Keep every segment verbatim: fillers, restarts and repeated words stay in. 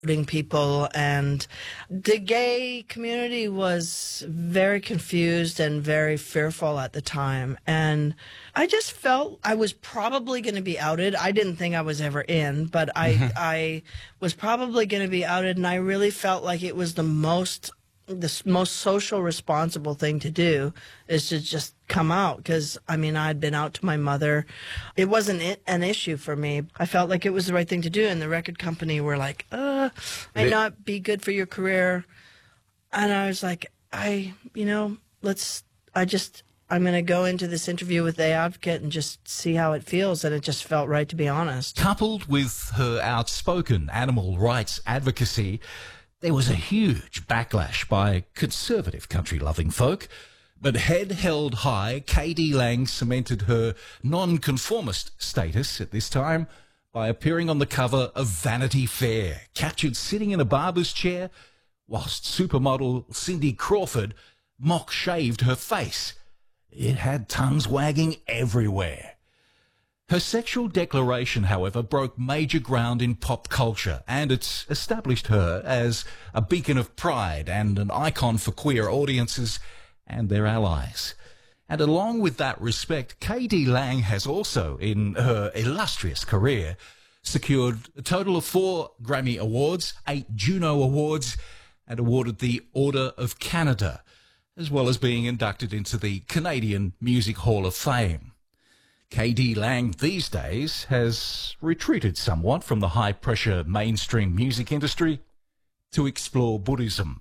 people, and the gay community was very confused and very fearful at the time. And I just felt I was probably going to be outed. I didn't think I was ever in, but I, I was probably going to be outed, and I really felt like it was the most the most social responsible thing to do is to just come out, because I mean I'd been out to my mother. It wasn't it, an issue for me. I felt like it was the right thing to do, and the record company were like, uh might not be good for your career. And I was like, I you know let's I just I'm going to go into this interview with The Advocate and just see how it feels, and it just felt right, to be honest. Coupled with her outspoken animal rights advocacy, there was a huge backlash by conservative country-loving folk, but head held high, K D Lang cemented her non-conformist status at this time by appearing on the cover of Vanity Fair, captured sitting in a barber's chair, whilst supermodel Cindy Crawford mock-shaved her face. It had tongues wagging everywhere. Her sexual declaration, however, broke major ground in pop culture, and it's established her as a beacon of pride and an icon for queer audiences and their allies. And along with that respect, K D Lang has also, in her illustrious career, secured a total of four Grammy Awards, eight Juno Awards, and awarded the Order of Canada, as well as being inducted into the Canadian Music Hall of Fame. K D Lang these days has retreated somewhat from the high-pressure mainstream music industry to explore Buddhism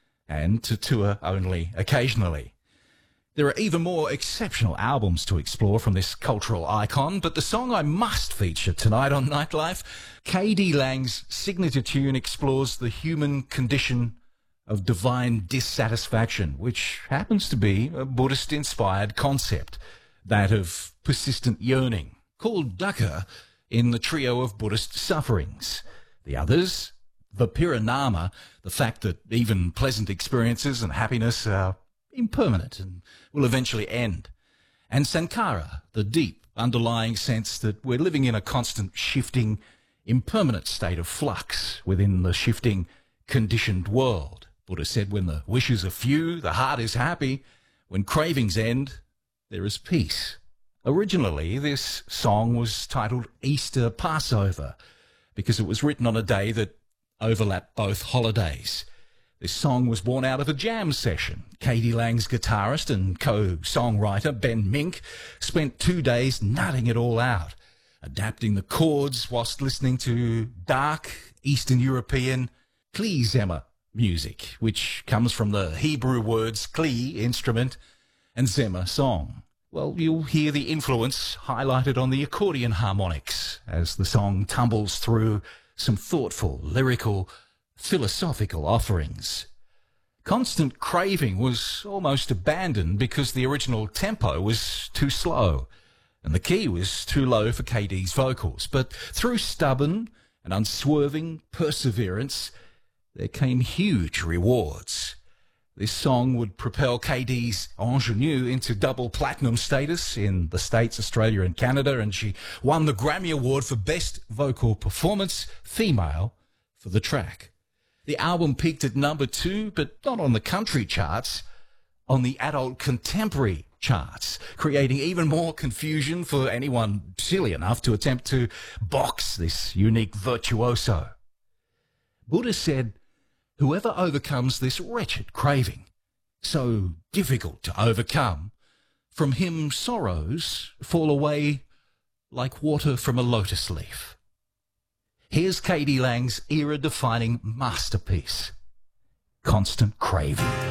and to tour only occasionally. There are even more exceptional albums to explore from this cultural icon, but the song I must feature tonight on Nightlife, K D Lang's signature tune, explores the human condition of divine dissatisfaction, which happens to be a Buddhist-inspired concept, that of persistent yearning, called dukkha in the trio of Buddhist sufferings. The others, viparinama, the fact that even pleasant experiences and happiness are impermanent and will eventually end. And sankhara, the deep underlying sense that we're living in a constant shifting, impermanent state of flux within the shifting, conditioned world. Buddha said, when the wishes are few, the heart is happy. When cravings end, there is peace. Originally, this song was titled Easter Passover because it was written on a day that overlapped both holidays. This song was born out of a jam session. K D Lang's guitarist and co-songwriter Ben Mink spent two days nutting it all out, adapting the chords whilst listening to dark Eastern European klezmer music, which comes from the Hebrew words kli, instrument, and zemer, song. Well, you'll hear the influence highlighted on the accordion harmonics as the song tumbles through some thoughtful, lyrical, philosophical offerings. Constant Craving was almost abandoned because the original tempo was too slow and the key was too low for K D's vocals. But through stubborn and unswerving perseverance, there came huge rewards. This song would propel K D's ingenue into double platinum status in the States, Australia and Canada, and she won the Grammy Award for Best Vocal Performance, Female, for the track. The album peaked at number two, but not on the country charts, on the adult contemporary charts, creating even more confusion for anyone silly enough to attempt to box this unique virtuoso. Buddha said, whoever overcomes this wretched craving, so difficult to overcome, from him sorrows fall away like water from a lotus leaf. Here's K D Lang's era-defining masterpiece, Constant Craving.